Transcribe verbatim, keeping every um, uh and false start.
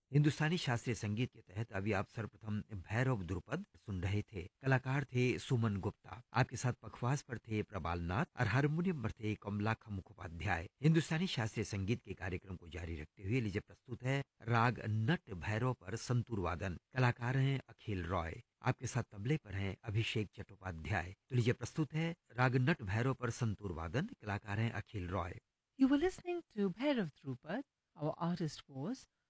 हिंदुस्तानी शास्त्रीय संगीत के तहत अभी आप सर्वप्रथम भैरव द्रुपद सुन रहे थे। कलाकार थे सुमन गुप्ता। आपके साथ पखवाज पर थे प्रबाल नाथ और हारमोनियम पर थे कमलाख मुखोपाध्याय। हिंदुस्तानी शास्त्रीय संगीत के कार्यक्रम को जारी रखते हुए लीजिए प्रस्तुत है राग नट भैरव पर संतूर वादन। कलाकार हैं अखिल रॉय। आपके साथ तबले पर हैं अभिषेक चट्टोपाध्याय। तो लीजिए प्रस्तुत है राग नट भैरव पर संतूर वादन। कलाकार हैं अखिल Roy. You were listening to Bhairav Drupad. Our artist was